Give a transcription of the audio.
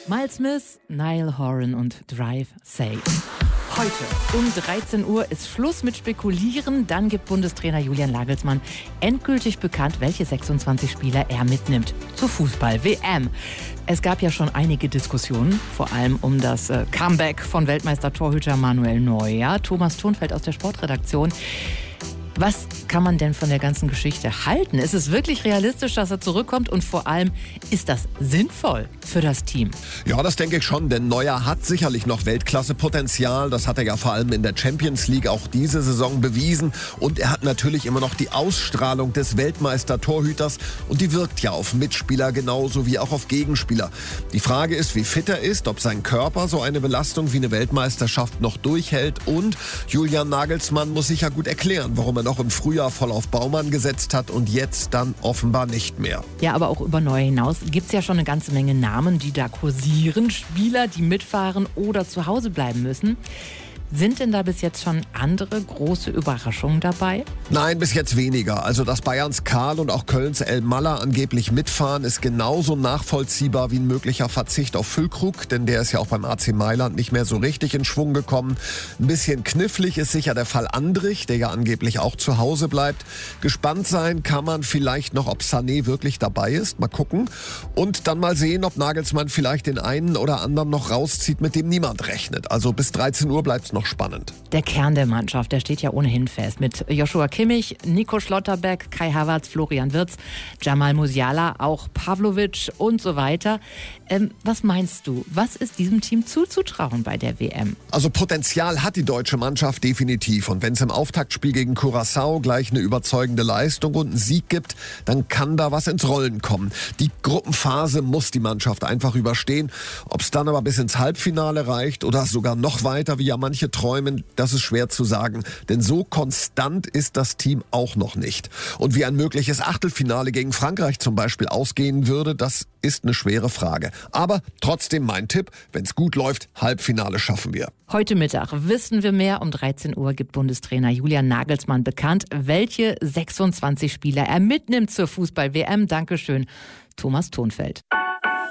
Miles Smith, Niall Horan und Drive Safe. Heute um 13 Uhr ist Schluss mit Spekulieren. Dann gibt Bundestrainer Julian Nagelsmann endgültig bekannt, welche 26 Spieler er mitnimmt zur Fußball-WM. Es gab ja schon einige Diskussionen, vor allem um das Comeback von Weltmeister-Torhüter Manuel Neuer. Thomas Thunfeld aus der Sportredaktion. Was kann man denn von der ganzen Geschichte halten? Ist es wirklich realistisch, dass er zurückkommt? Und vor allem, ist das sinnvoll für das Team? Ja, das denke ich schon, denn Neuer hat sicherlich noch Weltklasse-Potenzial. Das hat er ja vor allem in der Champions League auch diese Saison bewiesen. Und er hat natürlich immer noch die Ausstrahlung des Weltmeister-Torhüters. Und die wirkt ja auf Mitspieler genauso wie auch auf Gegenspieler. Die Frage ist, wie fit er ist, ob sein Körper so eine Belastung wie eine Weltmeisterschaft noch durchhält. Und Julian Nagelsmann muss sich ja gut erklären, warum er noch im Frühjahr voll auf Baumann gesetzt hat und jetzt dann offenbar nicht mehr. Ja, aber auch über Neuer hinaus gibt es ja schon eine ganze Menge Namen, die da kursieren. Spieler, die mitfahren oder zu Hause bleiben müssen. Sind denn da bis jetzt schon andere große Überraschungen dabei? Nein, bis jetzt weniger. Also, dass Bayerns Karl und auch Kölns El Maller angeblich mitfahren, ist genauso nachvollziehbar wie ein möglicher Verzicht auf Füllkrug, denn der ist ja auch beim AC Mailand nicht mehr so richtig in Schwung gekommen. Ein bisschen knifflig ist sicher der Fall Andrich, der ja angeblich auch zu Hause bleibt. Gespannt sein kann man vielleicht noch, ob Sané wirklich dabei ist. Mal gucken. Und dann mal sehen, ob Nagelsmann vielleicht den einen oder anderen noch rauszieht, mit dem niemand rechnet. Also bis 13 Uhr bleibt es noch spannend. Der Kern der Mannschaft, der steht ja ohnehin fest. Mit Joshua Kimmich, Nico Schlotterbeck, Kai Havertz, Florian Wirtz, Jamal Musiala, auch Pavlovic und so weiter. Was meinst du, was ist diesem Team zuzutrauen bei der WM? Also Potenzial hat die deutsche Mannschaft definitiv. Und wenn es im Auftaktspiel gegen Curaçao gleich eine überzeugende Leistung und einen Sieg gibt, dann kann da was ins Rollen kommen. Die Gruppenphase muss die Mannschaft einfach überstehen. Ob es dann aber bis ins Halbfinale reicht oder sogar noch weiter, wie ja manche träumen, das ist schwer zu sagen. Denn so konstant ist das Team auch noch nicht. Und wie ein mögliches Achtelfinale gegen Frankreich zum Beispiel ausgehen würde, das ist eine schwere Frage. Aber trotzdem mein Tipp, wenn es gut läuft, Halbfinale schaffen wir. Heute Mittag wissen wir mehr. Um 13 Uhr gibt Bundestrainer Julian Nagelsmann bekannt, welche 26 Spieler er mitnimmt zur Fußball-WM. Dankeschön, Thomas Thunfeld.